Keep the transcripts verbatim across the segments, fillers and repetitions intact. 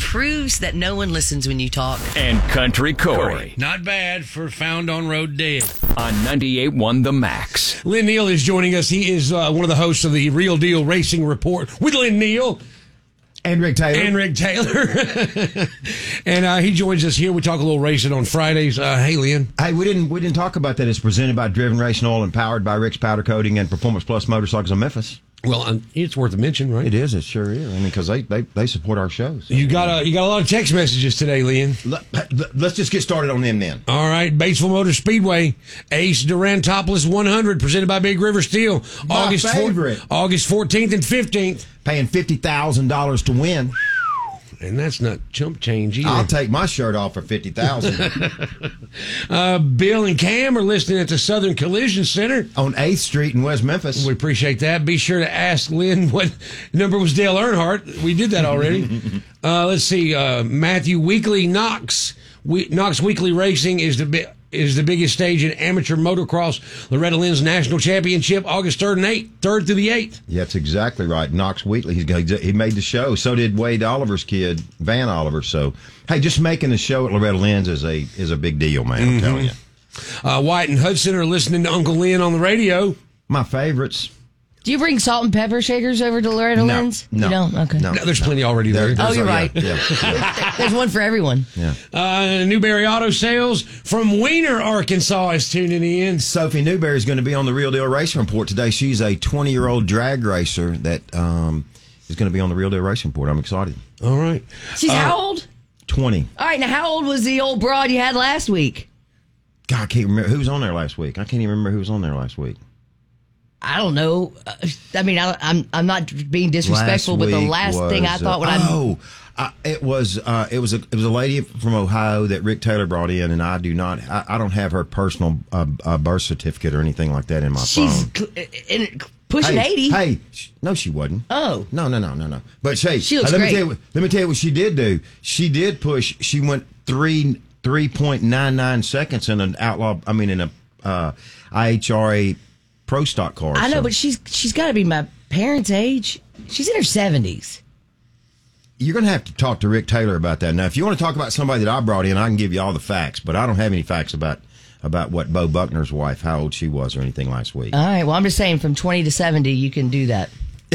proves that no one listens when you talk. And Country Corey. Not bad for Found on Road Dead. On ninety-eight point one The Max. Lynn Neal is joining us. He is uh, one of the hosts of the Real Deal Racing Report with Lynn Neal. And Rick Taylor. And Rick Taylor. and uh, he joins us here. We talk a little racing on Fridays. Uh, hey, Lynn. Hey, we didn't we didn't talk about that. It's presented by Driven Racing Oil and powered by Rick's Powder Coating and Performance Plus Motorcycles of Memphis. Well, um, it's worth a mention, right? It is. It sure is. I mean, because they, they, they support our shows. So. You got a you got a lot of text messages today, Lynn. Let, let's just get started on them then. All right, Batesville Motor Speedway, Ace Durantopolis one hundred, presented by Big River Steel. My August favorite. four, August fourteenth and fifteenth. Paying fifty thousand dollars to win. And that's not chump change either. I'll take my shirt off for fifty thousand dollars. uh, Bill and Cam are listening at the Southern Collision Center on eighth Street in West Memphis. We appreciate that. Be sure to ask Lynn what number was Dale Earnhardt. We did that already. uh, let's see. Uh, Matthew Weekly Knox. We, Knox Weekly Racing is the bit. is the biggest stage in amateur motocross. Loretta Lynn's National Championship, August third and eighth, third through the eighth. Yeah, that's exactly right. Knox Wheatley, he's, he made the show. So did Wade Oliver's kid, Van Oliver. So, hey, just making the show at Loretta Lynn's is a is a big deal, man. Mm-hmm. I'm telling you. Uh, White and Hudson are listening to Uncle Lynn on the radio. My favorites. Do you bring salt and pepper shakers over to Loretta no, Lynn's? No, you don't? Okay. No, no there's plenty already there. there oh, you're right. Yeah, yeah. There's one for everyone. Yeah. Uh, Newberry Auto Sales from Wiener, Arkansas is tuning in. Sophie Newberry is going to be on the Real Deal Racing Report today. She's a twenty-year-old drag racer that um, is going to be on the Real Deal Racing Report. I'm excited. All right. She's uh, how old? twenty. All right. Now, how old was the old broad you had last week? God, I can't remember who was on there last week. I can't even remember who was on there last week. I don't know. Uh, I mean, I, I'm I'm not being disrespectful, but the last was, thing I thought when uh, I oh, uh, it was uh, it was a it was a lady from Ohio that Rick Taylor brought in, and I do not I, I don't have her personal uh, uh, birth certificate or anything like that in my she's phone. Cl- in, pushing hey, eighty. Hey, no, she wasn't. Oh, no, no, no, no, no. But she, she looks uh, let great. me tell you, let me tell you what she did do. She did push. She went three three point nine nine seconds in an outlaw. I mean, in a uh, I H R A. Pro stock car. I know, so. but she's she's got to be my parents' age. She's in her seventies. You're going to have to talk to Rick Taylor about that. Now, if you want to talk about somebody that I brought in, I can give you all the facts, but I don't have any facts about about what Bo Buckner's wife, how old she was or anything last week. All right. Well, I'm just saying, from twenty to seventy, you can do that.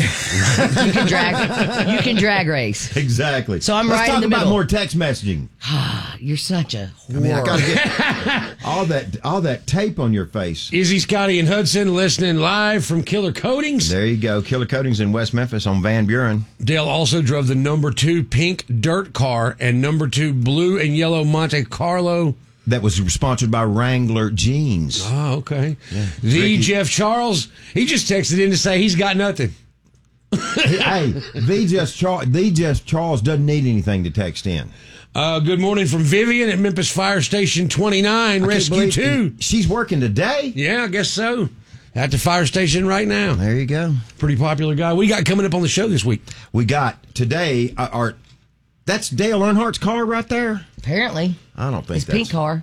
you can drag. You can drag race. Exactly. So I'm Let's right talk in the about middle. more text messaging. You're such a whore. I mean, I got to get all that all that tape on your face. Izzy, Scotty, and Hudson listening live from Killer Coatings. There you go. Killer Coatings in West Memphis on Van Buren. Dale also drove the number two pink dirt car and number two blue and yellow Monte Carlo. That was sponsored by Wrangler Jeans. Oh, okay. Yeah. The Ricky. Jeff Charles, he just texted in to say he's got nothing. Hey, the Jeff Charles, the Jeff Charles doesn't need anything to text in. Uh, good morning from Vivian at Memphis Fire Station twenty-nine, I Rescue can't two. believe She's working today? Yeah, I guess so. At the fire station right now. There you go. Pretty popular guy. What do you got coming up on the show this week? We got today, uh, our, that's Dale Earnhardt's car right there? Apparently. I don't think His that's... pink car.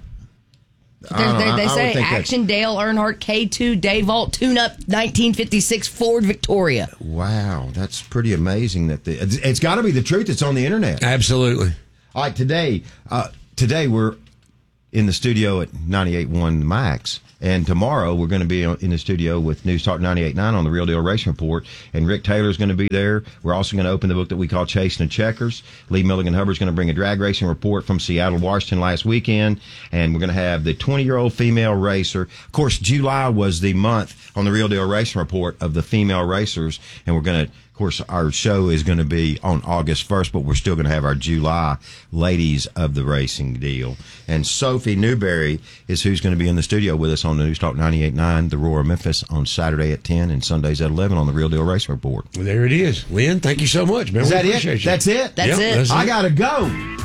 I don't know, They, I- they I would say think Action Dale Earnhardt K two Day Vault Tune-Up nineteen fifty-six Ford Victoria. Wow, that's pretty amazing. That the, it's, it's got to be the truth. It's on the internet. Absolutely. All right, today, uh, today we're in the studio at ninety-eight point one Max, and tomorrow we're going to be in the studio with News Talk ninety-eight point nine on the Real Deal Racing Report, and Rick Taylor's going to be there. We're also going to open the book that we call Chasing the Checkers. Lee Milligan Hubbard's going to bring a drag racing report from Seattle, Washington last weekend, and we're going to have the twenty-year-old female racer. Of course, July was the month on the Real Deal Racing Report of the female racers, and we're going to, of course, our show is going to be on August first, but we're still going to have our July ladies of the racing deal. And Sophie Newberry is who's going to be in the studio with us on the News Talk ninety-eight point nine, the Roar of Memphis, on Saturday at ten and Sundays at eleven on the Real Deal Racing Report. Well, there it is. Lynn, thank you so much, man. Is We that it? appreciate you. That's it? That's Yep, it. that's I got to go.